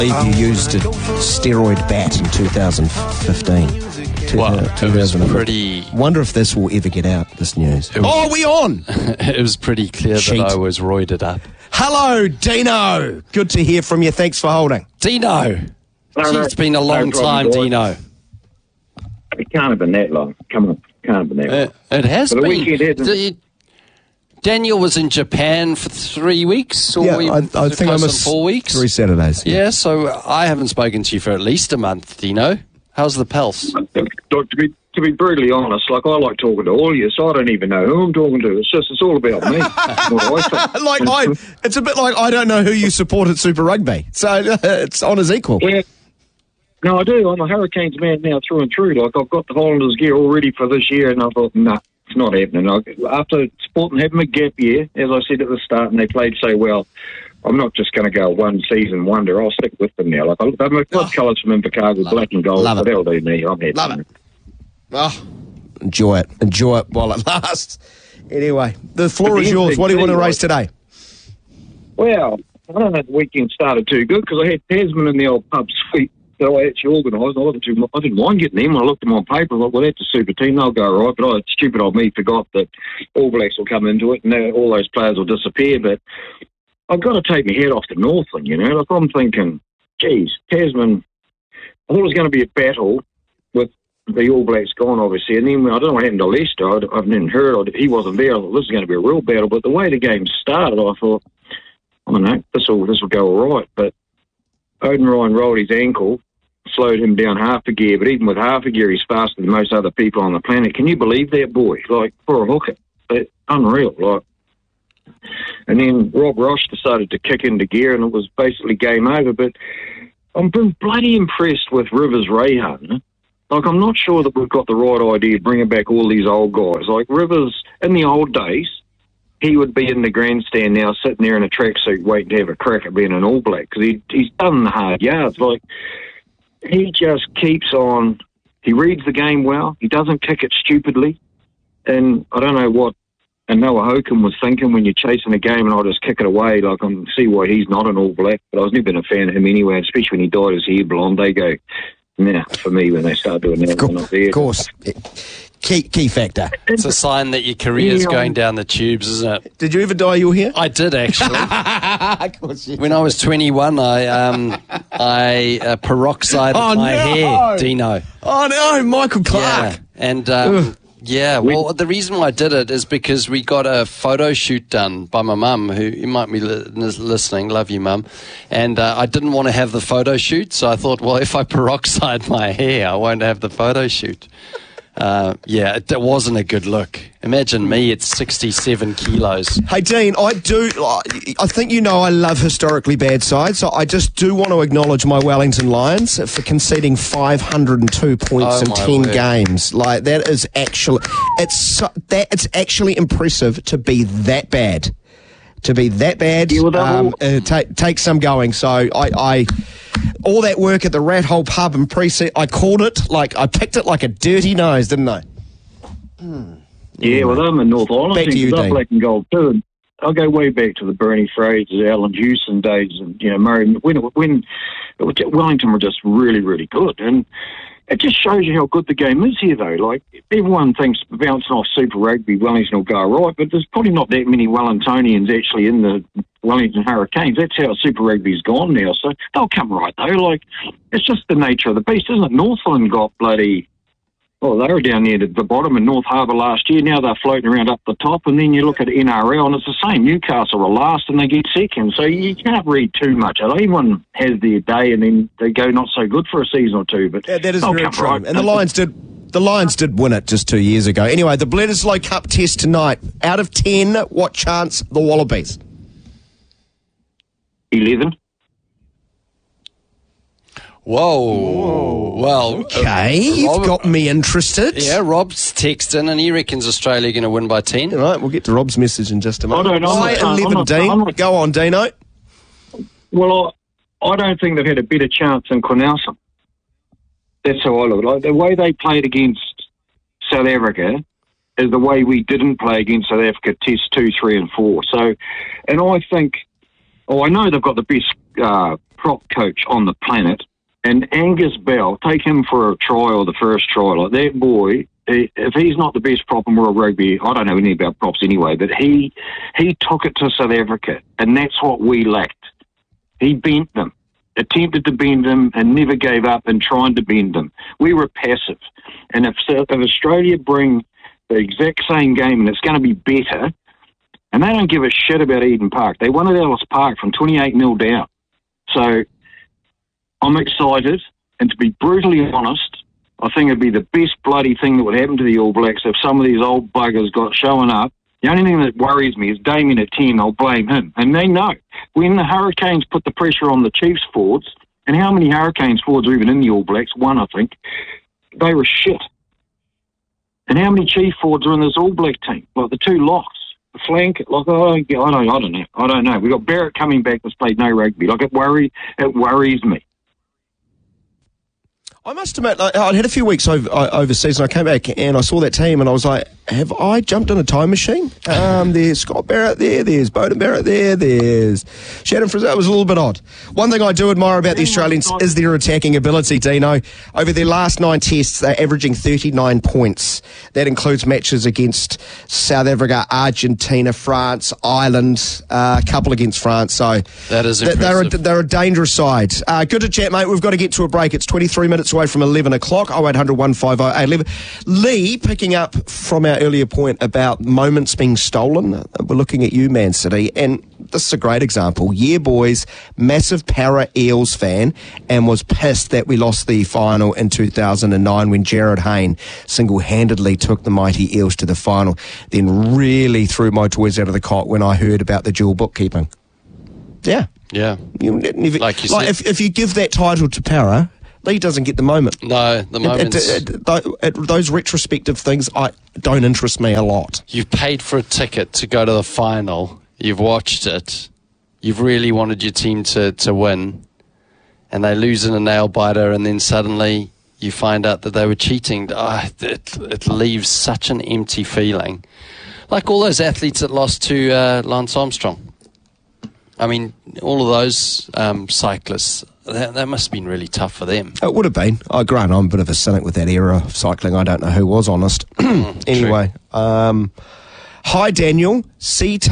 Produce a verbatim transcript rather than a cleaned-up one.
You used a steroid bat in two thousand fifteen. Well, it was pretty... Wonder if this will ever get out, this news. Was, oh, are we on? It was pretty clear Cheat. that I was roided up. Hello, Dino. Good to hear from you. Thanks for holding. Dino. No, no, it's been a long no time, problem, Dino. It can't have been that long. Come on. Can't have been that long. It, it has but been. The Daniel was in Japan for three weeks, or yeah, we, I, I think I missed four weeks. Three Saturdays. Yeah. yeah, so I haven't spoken to you for at least a month, Dino. How's the pulse? To be, to be brutally honest, like I like talking to all of you, so I don't even know who I'm talking to. It's just, it's all about me. like I, it's a bit like I don't know who you support at Super Rugby, so it's on as equal. Yeah. No, I do. I'm a Hurricanes man now through and through. Like I've got the Highlanders gear all ready for this year, and I thought, nah. It's not happening. I, after supporting having a gap year, as I said at the start, and they played so well, I'm not just going to go one season wonder. I'll stick with them now. Like I, they've got oh. colours from Invercargill, black and gold, but that'll do me. I'm happy. Love it. Oh, enjoy it. Enjoy it while it lasts. Anyway, the floor is yours. What do you want to race today? Well, I don't know. The weekend started too good because I had Tasman in the old pub suite. So I actually organised. I wasn't too. I didn't mind getting them. I looked at them on paper. I thought, well, that's a super team. They'll go right. But I, stupid old me, forgot that All Blacks will come into it, and all those players will disappear. But I've got to take my head off to Northland. You know, like I'm thinking, geez, Tasman. I thought it was going to be a battle with the All Blacks gone, obviously. And then I don't know what happened to Leicester. I, I didn't heard. He wasn't there. I thought this is going to be a real battle. But the way the game started, I thought, I don't know, this will this will go all right. But Odin Ryan rolled his ankle. Slowed him down half a gear, but even with half a gear, he's faster than most other people on the planet. Can you believe that, boy? Like, for a hooker. But unreal. Like, and then Rob Roche decided to kick into gear, and it was basically game over. But I'm been bloody impressed with Rivers Rayhan. Like, I'm not sure that we've got the right idea bringing back all these old guys. Like, Rivers, in the old days, he would be in the grandstand now, sitting there in a tracksuit waiting to have a crack at being an All Black, because he, he's done the hard yards. Like, he just keeps on. He reads the game well. He doesn't kick it stupidly. And I don't know what Noah Hokum was thinking when you're chasing a game and I'll just kick it away. Like, I can see why he's not an All Black, but I was never been a fan of him anyway, especially when he dyed his hair blonde. They go, nah, for me, when they start doing that. Of course. Of course. Key, key factor. It's a sign that your career's yeah. going down the tubes, isn't it? Did you ever dye your hair? I did, actually. Of course you when did. I was twenty-one, I um, I uh, peroxided oh, my no. hair, Dino. Oh, no, Michael Clark. Yeah, and um, yeah, well, the reason why I did it is because we got a photo shoot done by my mum, who you might be li- listening. Love you, Mum. And uh, I didn't want to have the photo shoot, so I thought, well, if I peroxide my hair, I won't have the photo shoot. Uh, yeah, it, it wasn't a good look. Imagine me at sixty-seven kilos. Hey, Dean, I do, I think you know I love historically bad sides, so I just do want to acknowledge my Wellington Lions for conceding five hundred two points Oh, in my ten word. games. Like, that is actually, it's so, that it's actually impressive to be that bad. To be that bad, Yeah, well, that um, will- uh, take, take some going. So I, I, all that work at the Rat Hole pub and pre-season, I called it, like, I picked it like a dirty nose, didn't I? Yeah, well, I'm in North Island. Back to you, I'm Dean. black and gold too. And I'll go way back to the Bernie Fraser, Alan Hewson days, and you know, Murray. When when Wellington were just really, really good, and it just shows you how good the game is here, though. Like, everyone thinks bouncing off Super Rugby, Wellington will go right, but there's probably not that many Wellingtonians actually in the Wellington Hurricanes. That's how Super Rugby's gone now, so they'll come right, though. Like, it's just the nature of the beast, isn't it? Northland got bloody... Oh, they were down near at the bottom in North Harbour last year. Now they're floating around up the top, and then you look at N R L, and it's the same. Newcastle are last, and they get second. So you can't read too much. Everyone has their day, and then they go not so good for a season or two. But Yeah, that is they'll very come true. right. And the Lions did the Lions did win it just two years ago. Anyway, the Bledisloe Cup test tonight. Out of ten, what chance the Wallabies? eleven. Whoa. Well, Okay, uh, you've Rob- got me interested. Yeah, Rob's texting, and he reckons Australia are going to win by ten. All right, we'll get to Rob's message in just a moment. I don't know. I'm Say not- I'm eleven, not- Dean. I'm not- Go on, Dino. Well, I, I don't think they've had a better chance than Cornelsen. That's how I look. Like, the way they played against South Africa is the way we didn't play against South Africa Test two, three, and four. So, and I think, oh, I know they've got the best uh, prop coach on the planet. And Angus Bell, take him for a try or the first try. Like that boy, he, if he's not the best prop in world rugby, I don't know anything about props anyway, but he he took it to South Africa, and that's what we lacked. He bent them, attempted to bend them, and never gave up in trying to bend them. We were passive. And if, if Australia bring the exact same game and it's going to be better, and they don't give a shit about Eden Park. They won at Ellis Park from twenty-eight nil down. So I'm excited, and to be brutally honest, I think it'd be the best bloody thing that would happen to the All Blacks if some of these old buggers got showing up. The only thing that worries me is Damien at ten, I'll blame him. And they know. When the Hurricanes put the pressure on the Chiefs forwards, and how many Hurricanes forwards are even in the All Blacks? One, I think. They were shit. And how many Chief forwards are in this All Black team? Like the two locks, the flank. Like I don't, I don't, I don't know. I don't know. We got Barrett coming back that's played no rugby. Like it worry, it worries me. I must admit, I, I'd had a few weeks over, overseas, and I came back and I saw that team, and I was like, have I jumped in a time machine? Um, there's Scott Barrett there, there's Beauden Barrett there, there's Shannon Frizzell. It was a little bit odd. One thing I do admire about the Australians is their attacking ability, Dino. Over their last nine tests, they're averaging thirty-nine points. That includes matches against South Africa, Argentina, France, Ireland, uh, a couple against France. So that is impressive. They're a, they're a dangerous side. Uh, good to chat, mate. We've got to get to a break. It's twenty-three minutes away from eleven o'clock. oh eight hundred, one five oh, eight eleven. Lee, picking up from our earlier point about moments being stolen, we're looking at you, Man City, and this is a great example. Yeah, boys, massive Para Eels fan, and was pissed that we lost the final in two thousand nine when Jared Hayne single-handedly took the mighty Eels to the final, then really threw my toys out of the cot when I heard about the dual bookkeeping. Yeah. Yeah. You never, like you like said. If, if you give that title to Para, Lee doesn't get the moment. No, the moments. It, it, it, it, those retrospective things I don't interest me a lot. You've paid for a ticket to go to the final. You've watched it. You've really wanted your team to, to win. And they lose in a nail biter, and then suddenly you find out that they were cheating. Oh, it, it leaves such an empty feeling. Like all those athletes that lost to uh, Lance Armstrong. I mean, all of those um, cyclists, that, that must have been really tough for them. It would have been. I grant I'm a bit of a cynic with that era of cycling. I don't know who was honest. Anyway, um, hi Daniel. C